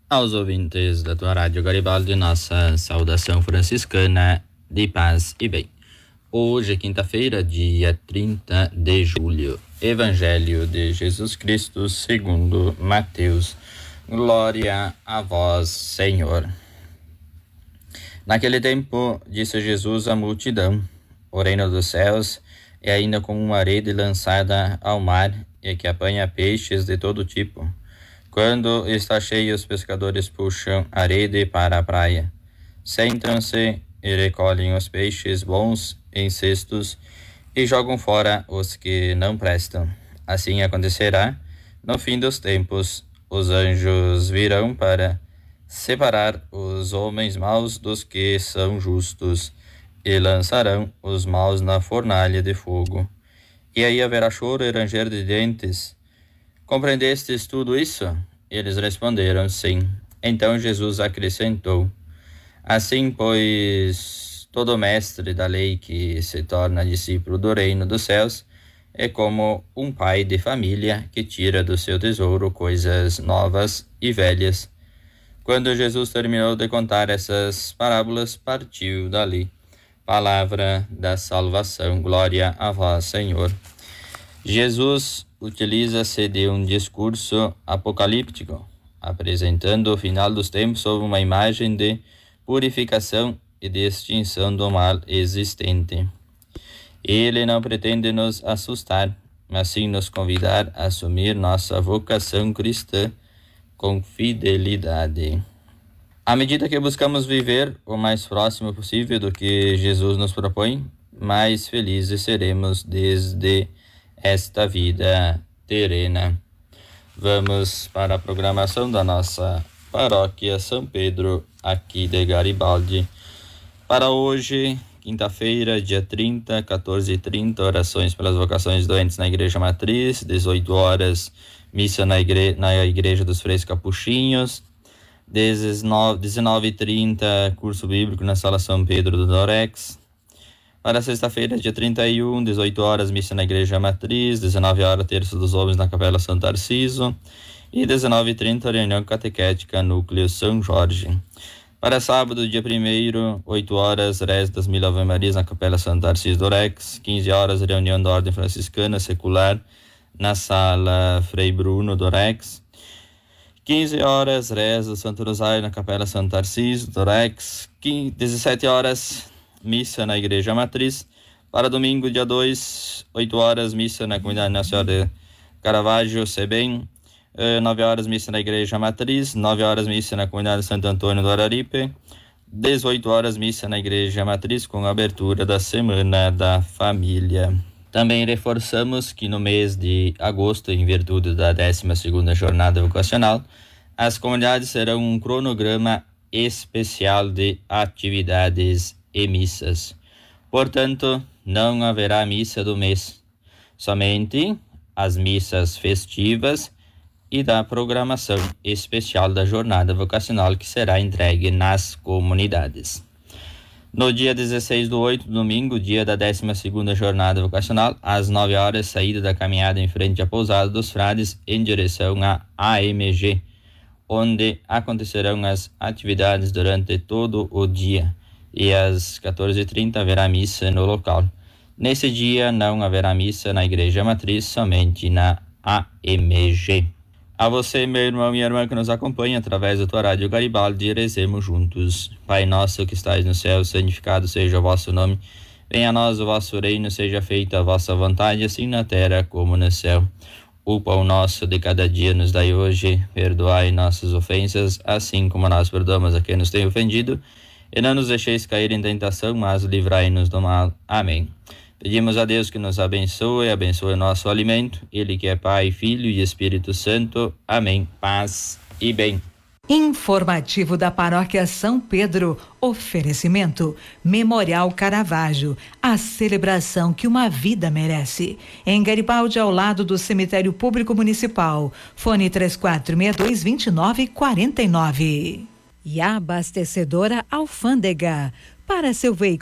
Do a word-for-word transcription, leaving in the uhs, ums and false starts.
Aos ouvintes da tua Rádio Garibaldi, nossa saudação franciscana de paz e bem. Hoje é quinta-feira, dia trinta de julho. Evangelho de Jesus Cristo segundo Mateus. Glória a vós, Senhor. Naquele tempo, disse Jesus à multidão: o reino dos céus é ainda como uma rede lançada ao mar e que apanha peixes de todo tipo. Quando está cheio, os pescadores puxam a rede para a praia. Sentam-se e recolhem os peixes bons em cestos e jogam fora os que não prestam. Assim acontecerá no fim dos tempos. Os anjos virão para separar os homens maus dos que são justos e lançarão os maus na fornalha de fogo. E aí haverá choro e ranger de dentes. Compreendestes tudo isso? Eles responderam, sim. Então Jesus acrescentou: assim, pois, todo mestre da lei que se torna discípulo do reino dos céus é como um pai de família que tira do seu tesouro coisas novas e velhas. Quando Jesus terminou de contar essas parábolas, partiu dali. Palavra da salvação. Glória a vós, Senhor. Jesus utiliza-se de um discurso apocalíptico, apresentando o final dos tempos sob uma imagem de purificação e de extinção do mal existente. Ele não pretende nos assustar, mas sim nos convidar a assumir nossa vocação cristã com fidelidade. À medida que buscamos viver o mais próximo possível do que Jesus nos propõe, mais felizes seremos desde esta vida terrena. Vamos para a programação da nossa paróquia São Pedro, aqui de Garibaldi. Para hoje, quinta-feira, dia trinta, quatorze e trinta, orações pelas vocações doentes na Igreja Matriz, dezoito horas, missa na, igre... na Igreja dos Freis Capuchinhos, dezenove e trinta, curso bíblico na Sala São Pedro do Dorex. Para sexta-feira, dia trinta e um, dezoito horas, missa na Igreja Matriz, dezenove horas, terço dos homens na Capela Santo Tarciso e dezenove e trinta, reunião catequética Núcleo São Jorge. Para sábado, dia primeiro, oito horas, reza das Mil Ave Marias na Capela Santo Tarciso do Rex, quinze horas, reunião da Ordem Franciscana Secular na Sala Frei Bruno do Rex, quinze horas, reza do Santo Rosário na Capela Santo Tarciso do Rex, dezessete horas, missa na Igreja Matriz. Para domingo, dia dois, oito horas, missa na Comunidade Nossa Senhora de Caravaggio, Sebem, nove horas, missa na Igreja Matriz, nove horas, missa na Comunidade Santo Antônio do Araripe, dezoito horas, missa na Igreja Matriz com a abertura da Semana da Família. Também reforçamos que no mês de agosto, em virtude da décima segunda Jornada Vocacional, as comunidades terão um cronograma especial de atividades e missas. Portanto, não haverá missa do mês, somente as missas festivas e da programação especial da jornada vocacional que será entregue nas comunidades. No dia dezesseis do oito, domingo, dia da décima segunda jornada vocacional, às nove horas, saída da caminhada em frente à Pousada dos Frades em direção à A M G, onde acontecerão as atividades durante todo o dia. E às quatorze e trinta haverá missa no local. Nesse dia não haverá missa na Igreja Matriz, somente na A M G. A você, meu irmão e irmã que nos acompanha através da tua Rádio Garibaldi, rezemos juntos. Pai nosso que estais no céu, santificado seja o vosso nome. Venha a nós o vosso reino, seja feita a vossa vontade, assim na terra como no céu. O pão nosso de cada dia nos dai hoje, perdoai nossas ofensas, assim como nós perdoamos a quem nos tem ofendido. E não nos deixeis cair em tentação, mas livrai-nos do mal. Amém. Pedimos a Deus que nos abençoe, abençoe o nosso alimento, Ele que é Pai, Filho e Espírito Santo. Amém. Paz e bem. Informativo da Paróquia São Pedro. Oferecimento Memorial Caravaggio, a celebração que uma vida merece. Em Garibaldi, ao lado do Cemitério Público Municipal. Fone três quatro seis dois, dois nove quatro nove. E a abastecedora Alfândega. Para seu veículo